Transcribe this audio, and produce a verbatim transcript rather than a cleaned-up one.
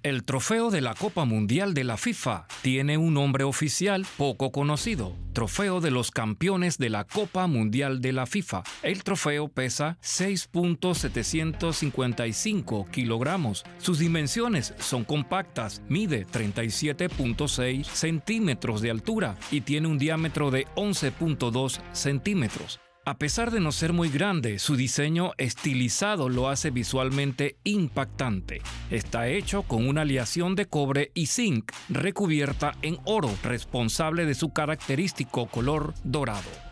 El trofeo de la Copa Mundial de la FIFA tiene un nombre oficial poco conocido: Trofeo de los Campeones de la Copa Mundial de la FIFA. El trofeo pesa seis punto setecientos cincuenta y cinco kilogramos. Sus dimensiones son compactas, mide treinta y siete punto seis centímetros de altura y tiene un diámetro de once punto dos centímetros. A pesar de no ser muy grande, su diseño estilizado lo hace visualmente impactante. Está hecho con una aleación de cobre y zinc recubierta en oro, responsable de su característico color dorado.